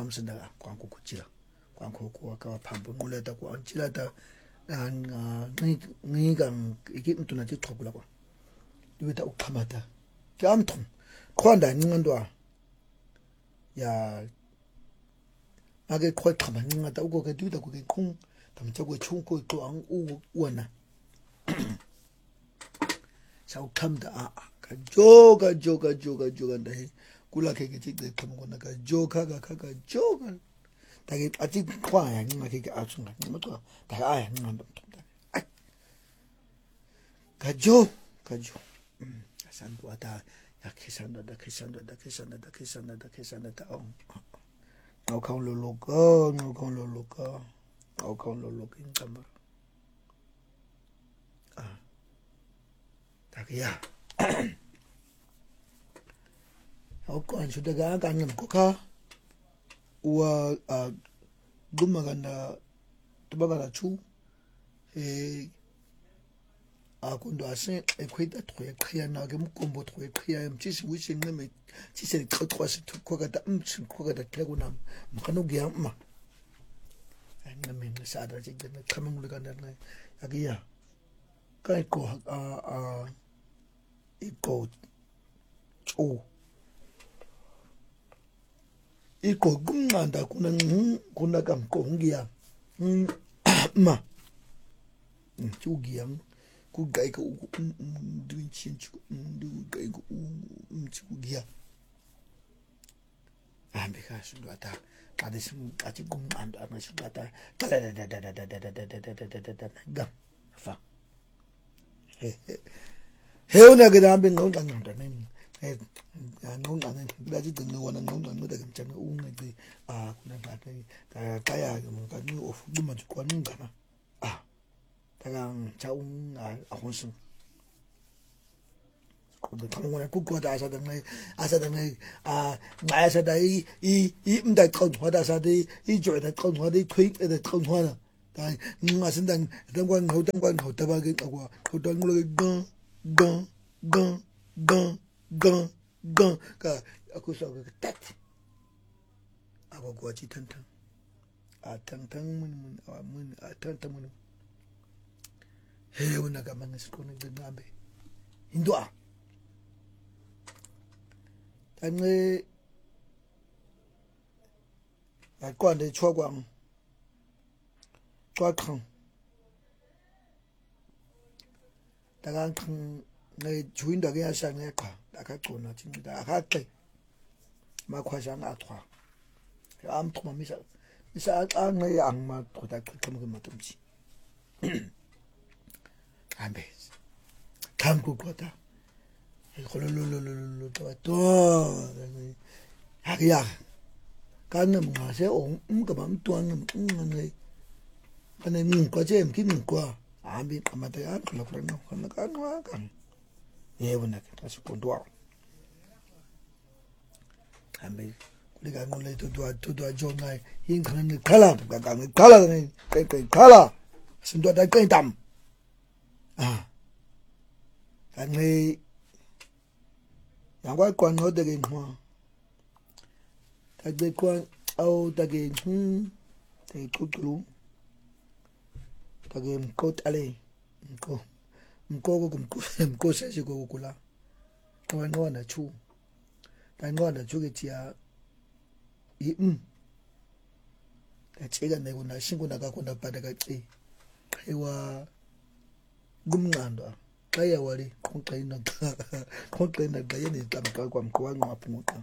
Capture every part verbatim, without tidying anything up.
khamsenda kwanku kuchila kwanku kwa ka phambo nquleta kwa nchilata nga ngika iki mntu nathi xhobula kwa libeta uqhamata kamthu khonda nqandwa ya ake qhwaqhama nqata uko ke duda ku ke qhung tamtse ku chunko xwang u wona sawukhamda a ka joka joka joka joka ndahe kula ke ke tsiqe qhamukona ka joka ka ka ka joka take athi qhwaya ngake ke athunga ngimxwa take aya nqamba ai ka jo ka jo asantu ata yakhisanda da khisanda da khisanda da khisanda da khisanda ta on ngawkhawun lo loka ngawkhawun lo loka ngawkhawun lo loka incamba ah take ya awukon shuda ga ka ngam kokha wa gumaganda tubagala chu eh akundo ase ekwita tkhwe khya na ke mkombo tkhwe khya mtshisi wishi nqeme tshise xhoxwa sithukhoka ta mtshi khokha ta thleku nam mkhano kuya ma nqeme ngisada tshigcina qhamangule kanana akiya kai ko a a iko chu iko kumnqanda kuna kuna kamqongiya ma ntugiyam kugaika ndwinchi ndu gaika umthugiya hambe kahle ndwata xa desim athi kumqando amasho ndwata da da da da da da da da da da da da fa he una ke hambe ngqonqa ngqonqa nini eh ngqonqa nini bathi dinga wona ngqonqa ngqonqa ke mtshana unqeci ah kuna bathi xa ya ke mo ka ni ofuma nje kwaningana ah tagang cha un a honsu kude kamona kugoda asa dangai asa dangai a ngai asa dai i i mda qonwa da sa dai i jo da qonwa dai thui da qonwa na dai nga sin dang dang kwang ho dang kwang ho da ba ke kwa ho dang lo ke gon gon gon gon gon gon ka aku so ke tat aba ko chi tan tan a tan tan mun mun a mun a tan tan mun he una ka mangas ko ne ngambe hindua tane a kwa de chwa kwang chwa khang ta gang khang ne chuin da ga sa ne kha da ka chona chin da ka ke ma khwa sang a thwa am thuma mi sa mi sa a ne ang ma thwa da kham kham ma tum chi ambe tham ku ko ta ko lo lo lo lo to to ha ya ka na ma se ong um ka bam tuan um ne ka ne mi ko je mi mi ko ambe ka ma ta ya ko lo ko no ka na ka no ka ye wona ka su ko do ambe le ka no le to do to do jo ngai yin ka ne kala ka ka ne kala ne kai kai kala sin do da kai dam ah anh ấy nhà quán quan nói tới cái hoa tại đây quan âu tại cái hum tại cốt lú tại cái cốt ale cô cô cũng cô cô sẽ chỉ cô cô la tôi nói là chú tôi nói là chú cái chia ý um cái chế cái này cũng là sinh cũng là cái cũng là bắt cái chế cáiว่าgum ngang đó kaya wali kung kayo nag kung kayo nagdaya ni tam ka kwam kuwa nga pumunta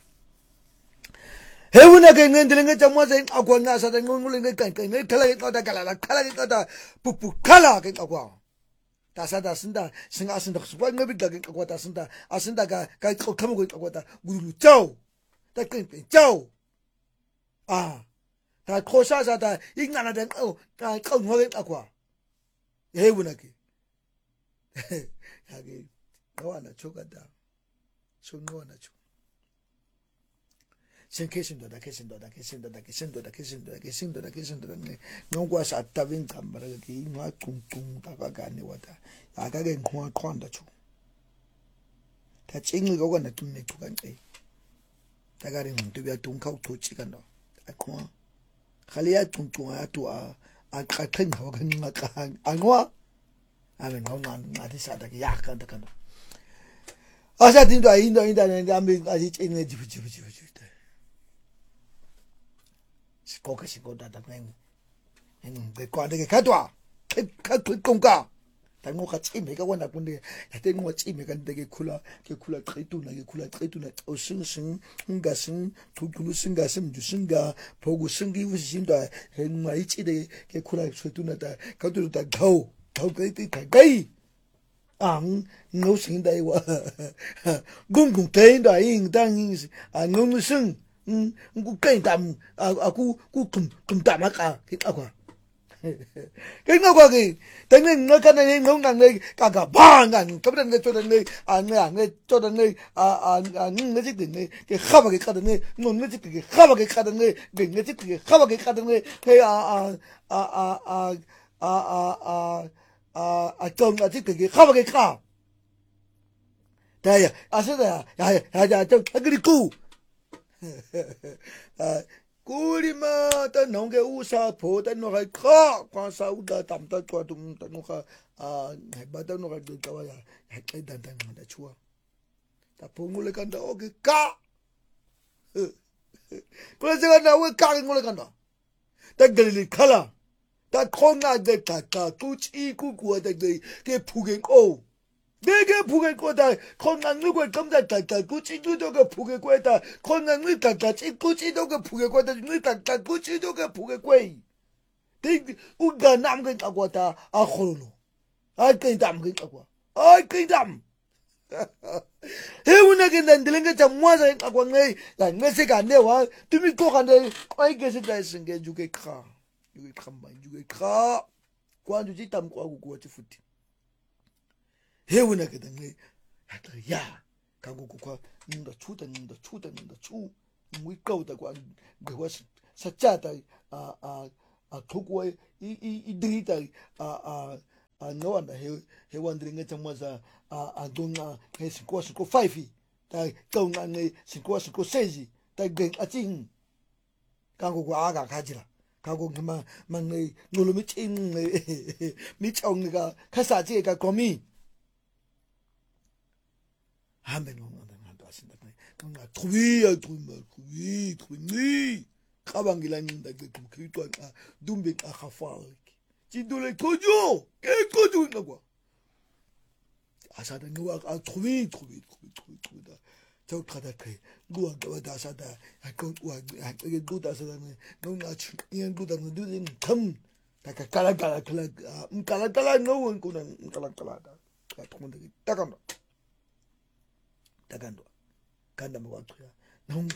hewu na kay ngayon dilinga chamwa sa yung akwa nga sa tayong nguling ngay kay kay ngay kalagin ka ta kalala kalagin ka ta pupu kala kay akwa tasa ta sinda singa asinda kusupwa nga bigla kay akwa ta sinda asinda ka kay kamo kay akwa ta gululu chow ta kay kay chow ah ta kosa sa ta igna na den oh kay kay kay akwa hewu na kay yake nawana chokada so nawana cho sen kesin do da kesin do da kesin do da kesin do da kesin do da kesin do da kesin do ne ngwa sa tavin kambara ki ngwa tung tung ta ka ga ne wata aka ke ngwa khonda cho ta chingi go na tum ne chu kan ai ta ga ri ng tu bia tung khau thu chi kan do a khwa khali ya tung tung a tu a a ka thing ho kan ma ka a ngwa amen no na na ti sa da ki yak kan da kan asa tin do ai ndo inda ne ambi a ji chin ne ji ji ji ji ko ka si ko da da ne en de kwa de ka twa ka ka kong ka ta ngo ka chi me ka wana kunde ta te ngo chi me kan de ke khula ke khula tritu na ke khula tritu na o sing sing nga sing tu tu sing ga sim ju sing ga pogu sing gi wu sing da he ma chi de ke khula tritu na ta ka tu ta gao thâu cái cái cái cái ang ngô sinh đây wa gung gung tên đó in đang à ngô sinh ngô cái đam à à cú cú tum tum đam à cái à quoi cái ngô qua cái thế nên nó cái này ngô ngang này cả cả ba ngang cái bên này cho đến này à này này cho đến này à à à những cái gì này cái khắp cái cái này ngô cái gì cái khắp cái cái này cái cái gì cái khắp cái cái này cái à à à à à à à à à trong à cái cái khắp cái khắp đây à sao đây à à à trong cái gì cũ à cũ đi mà ta nông cái u sa phô ta nó cái khó quan sa u ta tạm ta cho tụm ta nó cái à hay bắt ta nó cái được cái gì hay cái đàn đàn mà đã chua ta phô ngồi cái đó cái cá bây giờ nào cái cá ngồi cái đó ta cái gì khala ta con na de ta ta tu chi ku ku de de ke phu gen o 내게 부게 거다 건강을 검다다다 구치도가 부게 거다 건강을 다다 구치도가 부게 거다 다다 구치도가 부게 거이 대 우가 남게 까고다 아 홀로 아 끈담게 까고 아 끈담 해운하게 난들은 게 정말 까고 내 난내세가 내와 তুমি 거간데 거기서 다 생게 주게 카 주게 칸마 주게 카 관주 지담 과고 고치 푸티 해운하게 된게 야 가고 고과 ninda chuda ninda chuda ninda chu ngui kauda kwa gwas sachata a a a thukwa i i i drita a a a no anda he he wandering at maza a a donga he siko siko five ta kaunga nge siko siko six ta gen ating kango kwa aga kajira kango ma mangai ngolo mi chin mi chong ga khasa je ga komi 한번 오는 한도 하신다. 그러나 도위야 도마 도위 도위 가방길라닌다 그 그도 아 둠백 아 하파 진돌에 거죠 깨거죠 나고 아사다 누가 아 도위 도위 도위 도위 도위다 저 가다 그 누가 가다 아사다 아그 와 이게 누다 아사다는 누가 이런 누다는 누는 컴 다가 깔깔깔 음 깔깔깔 넣은 거는 깔깔깔다 가 통문데 따간다 따간다 간다 뭐 어떻게 나온다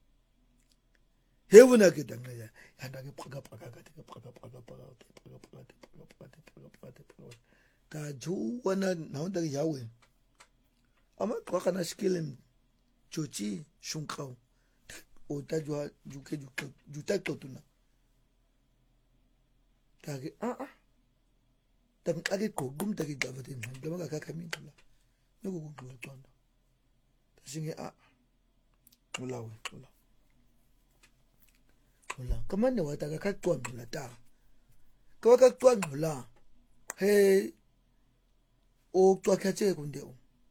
해운하게 당나야 한다게 파가 파가 가게 파가 파가 파가 파가 파가 파가 파가 파가 파가 다 조원나 나온다게 야we 아마 과카나 스킬은 조치 슌카오 오다 좋아 주케 주케 주타 또투나 다게 아아 당 아게 고금 다게 가버든 한다가 가카민들라 누구 공부를 또 한다 다시게 아 몰라we 몰라 몰라 그만네 와다가 갖고 몰라다 그거 갖고 몰라 해 오 또 같이 군데오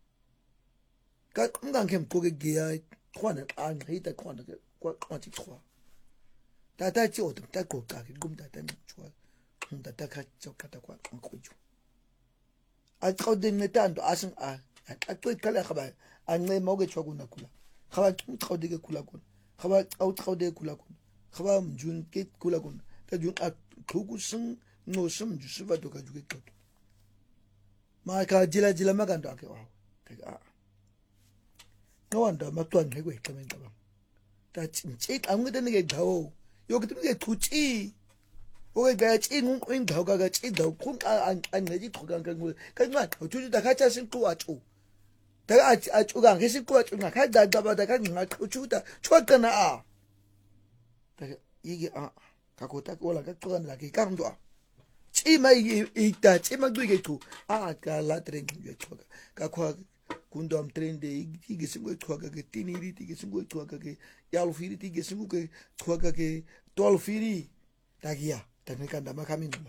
가 금강 캠 고게 기야 khoan an hita khoan ke kwa ti khwa ta ta chi otum ta ko ka gum ta ta chwa hum ta ta kha chok ta kwa ko ju a ko de ne tan do asin a a to kala khaba an ne mo ge chogu na kula khaba tu ko de kula kun khaba au ko de kula kun khaba jun ke kula kun ta jun a thugu sing no sim ju siba do ka ju ke to ma ka jila jila ma kan do ke wa a no wonder matwan he we kamen da ta chinchi amuda ne ge gawo 여기 좀 이게 두치 오게 찐 응 가가가 찐다 콩안 내지 도간 거 그만 조주다 같이 신고 와줘 내가 아 조간 해 신고 와줘 나 가다 가다 가나 조주다 좋았잖아 이게 아 갖고 딱 올라가 조간 나게 감도 찌마 이게 있다 찌마도 이게 또아 갈라트랭 이게 조가 갖고 군도 am trende tige singo tuaga ke tiniri tige singo tuaga ke yalufiri tige singo ke tuaga ke tolfiri tagia taneka ndama kaminula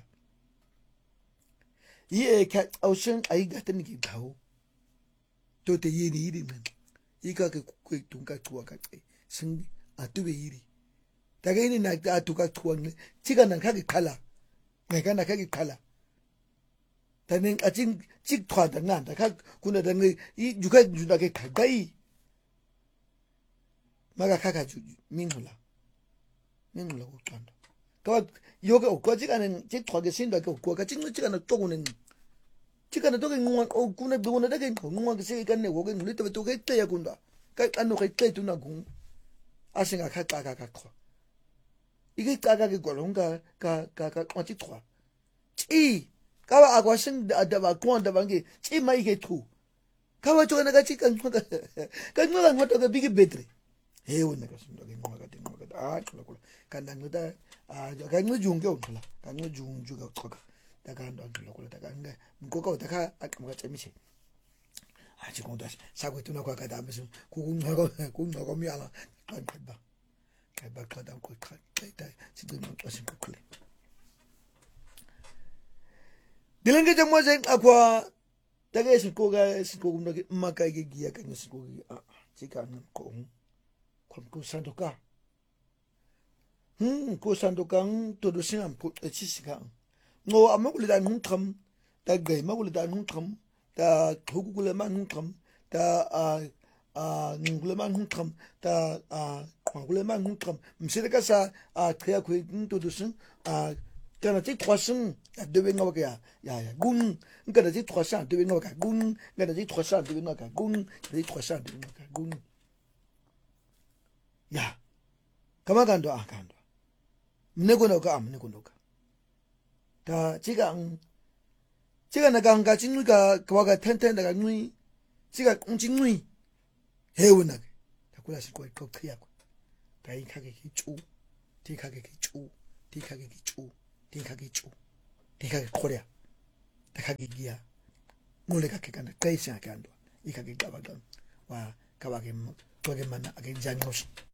ye ka ocean ai gaten ki dhao to te yini iri men ika ke ku tunga tuaga ke sing atuwe iri taga ini na atuka tuang chiga nan kage kala ngaka na kage kala 다는 아직 찍ቷ다 난다 각 군에 이 누가 주다게 가까이 마가 가가지고 민물라 민물라 못한다 그 요가 오까지가는 찍ቷ게 신다게 오까 찍는 찍는 또고는 찍는 또게 응원 어 군에 병원에 되게 응원 그 세간네 오게 물리 또 또게 때야 군다 그 안노 그 때도나 공 아생각 가가 가고 이게 가가게 걸은가 가가가 어찌 ቷ 찌 kawa agwa sing da ba kwa da bangi chi mai ke thu kawa cho na ga chi kan ka kan no lang to ga big betre he wona ka sun da ngwa ga tin ngwa ga a kula kula kan dan da a ga no jung ge kula kan no jung ju ga ko da ga ndo kula kula da ga nga ko ko da ka a ka cha mi che a chi ko da sa ko tu na kwa ka da musu ku ku na ko ku na ko mi ala kan ka ba ka ba ka da ko ka da chi do no to sin ko kule dilenge jamwa zeng akwa tage siko ga siko gumna ke makai ke giya kan siko gi a chika nan ko ko ko sandoka hm ko sandoka to do sinam ko chisika no amagul da nun tham tage magul da nun tham ta hukule man hukam ta a a ngule man hukam ta a ngule man hukam msile ka sa a kaya ko nto dusun a kana ti trois cents a de benga ya ya ya gun ngana ti trois cents de benga ka gun ngana ti trois cents de benga ka gun ti trois cents de benga ka gun ya kama kando akando mnego no ka am mnego no ka ta 지가 지가 나가 가 진누가 그와가 텐텐다가 누이 지가 웅진누이 해운하게 다 그라실 거에 그 크야고 다이카게 기쭈 디카게 기쭈 디카게 기쭈 디카게 쭈 디카게 코리아 다카게 기야 몰래가 개간다 까이시하게 한다 이카게 가바던 와 가바게 뭐 저게 만나 아게 장이오시